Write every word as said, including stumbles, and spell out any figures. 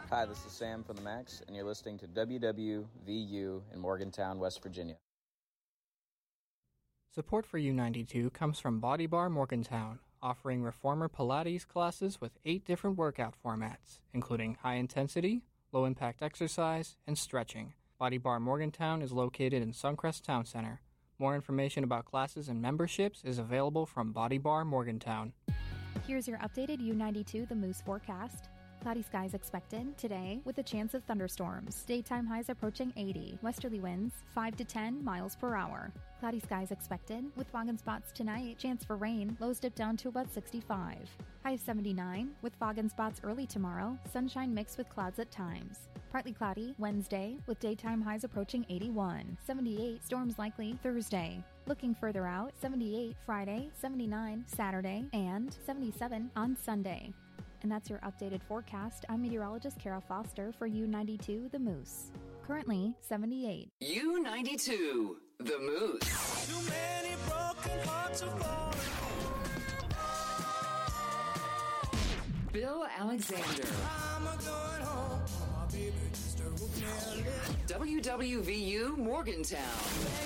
Hi, this is Sam from the Max, and you're listening to W W V U in Morgantown, West Virginia. Support for U ninety-two comes from Body Bar Morgantown, offering reformer Pilates classes with eight different workout formats, including high-intensity, low-impact exercise, and stretching. Body Bar Morgantown is located in Suncrest Town Center. More information about classes and memberships is available from Body Bar Morgantown. Here's your updated U ninety-two The Moose forecast. Cloudy skies expected today with a chance of thunderstorms. Daytime highs approaching eighty. Westerly winds five to ten miles per hour. Cloudy skies expected with fog and spots tonight. Chance for rain. Lows dip down to about sixty-five. High of seventy-nine with fog and spots early tomorrow. Sunshine mixed with clouds at times. Partly cloudy Wednesday with daytime highs approaching eighty-one. seventy-eight storms likely Thursday. Looking further out, seventy-eight Friday, seventy-nine Saturday, and seventy-seven on Sunday. And that's your updated forecast. I'm meteorologist Kara Foster for U ninety-two The Moose. Currently seventy-eight. U ninety-two The Moose. Too many broken hearts are falling. Bill Alexander. I'm a going home. My baby just wrote me a letter. W W V U Morgantown.